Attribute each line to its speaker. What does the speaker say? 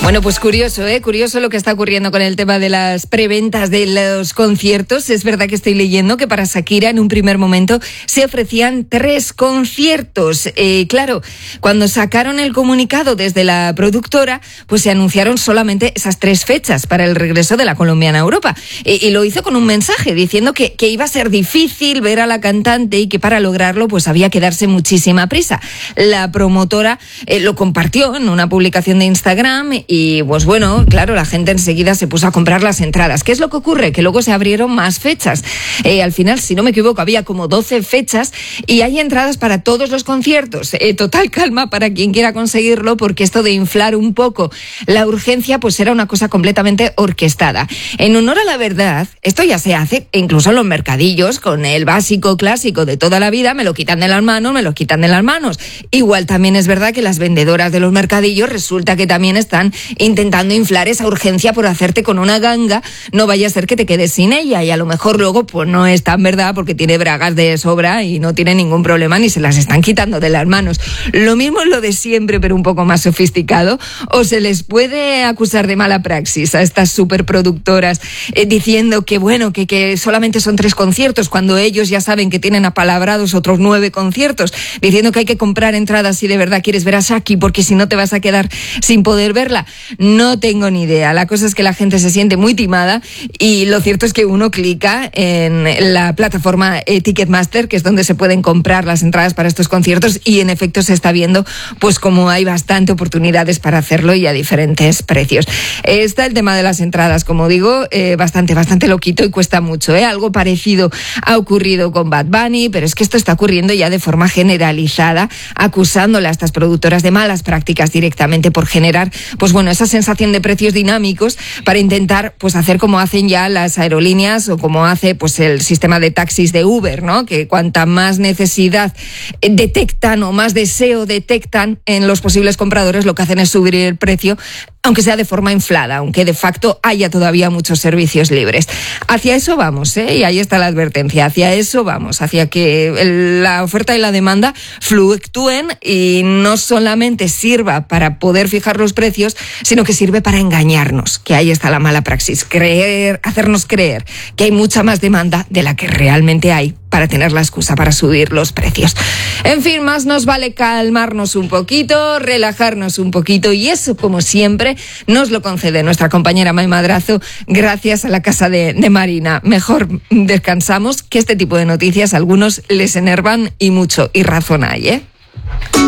Speaker 1: Bueno, pues curioso, curioso lo que está ocurriendo con el tema de las preventas de los conciertos. Es verdad que estoy leyendo que para Shakira en un primer momento se ofrecían 3 conciertos. Claro, cuando sacaron el comunicado desde la productora, pues se anunciaron solamente esas 3 fechas para el regreso de la colombiana a Europa. Y lo hizo con un mensaje diciendo que iba a ser difícil ver a la cantante y que para lograrlo pues había que darse muchísima prisa. La promotora lo compartió en una publicación de Instagram y pues bueno, claro, la gente enseguida se puso a comprar las entradas. ¿Qué es lo que ocurre? Que luego se abrieron más fechas. Al final, si no me equivoco, había como 12 fechas y hay entradas para todos los conciertos. Total calma para quien quiera conseguirlo, porque esto de inflar un poco la urgencia pues era una cosa completamente orquestada. En honor a la verdad, esto ya se hace incluso en los mercadillos, con el básico clásico de toda la vida: me lo quitan de las manos, me lo quitan de las manos. Igual también es verdad que las vendedoras de los mercadillos resulta que también están intentando inflar esa urgencia por hacerte con una ganga, no vaya a ser que te quedes sin ella, y a lo mejor luego pues no es tan verdad, porque tiene bragas de sobra y no tiene ningún problema ni se las están quitando de las manos. Lo mismo es lo de siempre, pero un poco más sofisticado. O se les puede acusar de mala praxis a estas superproductoras diciendo que bueno, que solamente son 3 conciertos, cuando ellos ya saben que tienen apalabrados otros 9 conciertos, diciendo que hay que comprar entradas si de verdad quieres ver a Shaki, porque si no te vas a quedar sin poder verla. No tengo ni idea. La cosa es que la gente se siente muy timada y lo cierto es que uno clica en la plataforma Ticketmaster, que es donde se pueden comprar las entradas para estos conciertos, y en efecto se está viendo pues como hay bastante oportunidades para hacerlo y a diferentes precios. Está el tema de las entradas, como digo, bastante loquito y cuesta mucho. Algo parecido ha ocurrido con Bad Bunny, pero es que esto está ocurriendo ya de forma generalizada, acusándole a estas productoras de malas prácticas directamente por generar pues bueno, esa sensación de precios dinámicos para intentar pues hacer como hacen ya las aerolíneas o como hace pues el sistema de taxis de Uber, ¿no? Que cuanta más necesidad detectan o más deseo detectan en los posibles compradores, lo que hacen es subir el precio, aunque sea de forma inflada, aunque de facto haya todavía muchos servicios libres. Hacia eso vamos, y ahí está la advertencia, hacia eso vamos, hacia que la oferta y la demanda fluctúen y no solamente sirva para poder fijar los precios, sino que sirve para engañarnos, que ahí está la mala praxis, hacernos creer que hay mucha más demanda de la que realmente hay, para tener la excusa para subir los precios. En fin, más nos vale calmarnos un poquito, relajarnos un poquito, y eso, como siempre, nos lo concede nuestra compañera May Madrazo, gracias a la casa de Marina. Mejor descansamos, que este tipo de noticias a algunos les enervan y mucho, y razón hay,